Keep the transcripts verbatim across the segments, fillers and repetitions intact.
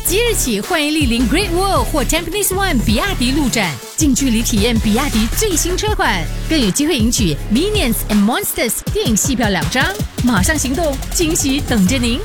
即日起，欢迎莅临 Great Wall 或 Tampines One 比亚迪路展，近距离体验比亚迪最新车款，更有机会赢取 Minions and Monsters 电影戏票两张。马上行动，惊喜等着您！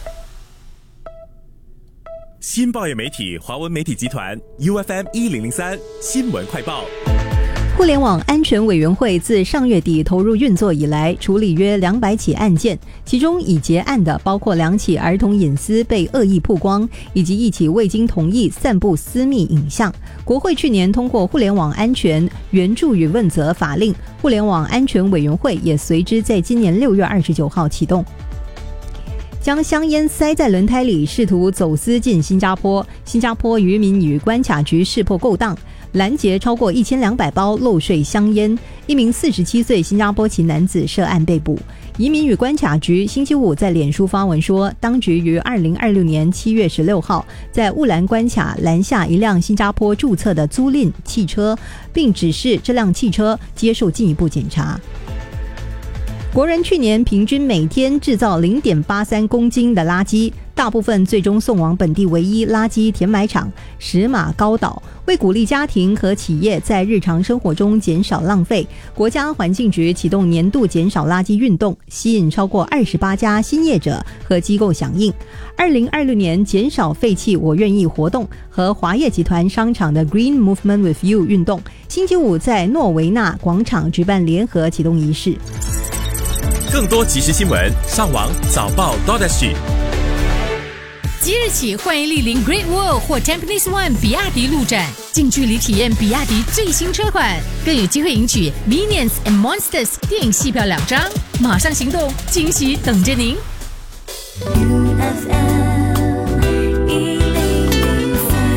新报业媒体华文媒体集团 U F M 一零零三新闻快报。 互联网安全委员会自上月底投入运作以来，处理约两百起案件，其中已结案的包括两起儿童隐私被恶意曝光，以及一起未经同意散布私密影像。国会去年通过互联网安全援助与问责法令，互联网安全委员会也随之在今年六月二十九号启动。将香烟塞在轮胎里，试图走私进新加坡。新加坡渔民与关卡局识破勾当，拦截超过一千两百包漏税香烟。一名四十七岁新加坡籍男子涉案被捕。移民与关卡局星期五在脸书发文说，当局于二零二六年七月十六号在乌兰关卡拦下一辆新加坡注册的租赁汽车，并指示这辆汽车接受进一步检查。国人去年平均每天制造 零点八三公斤的垃圾，大部分最终送往本地唯一垃圾填埋场石马高岛。为鼓励家庭和企业在日常生活中减少浪费，国家环境局启动年度减少垃圾运动，吸引超过二十八家新业者和机构响应。二零二六年减少废弃我愿意活动和华业集团商场的 Green Movement with You 运动，星期五在诺维纳广场举办联合启动仪式。 更多即时新闻，上网早报 .sg。 即日起，欢迎莅临 Great Wall 或 Tampines One 比亚迪路展，近距离体验比亚迪最新车款，更有机会赢取 Minions and Monsters 电影戏票两张。马上行动，惊喜等着您！ U F M 一零零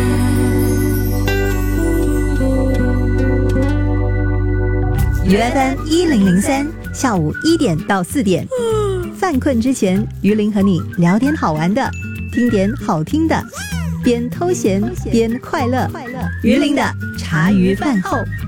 三 U F M 一零零三下午一点到四点，犯困之前，于林和你聊点好玩的，听点好听的，边偷闲边快乐。于林的茶余饭后。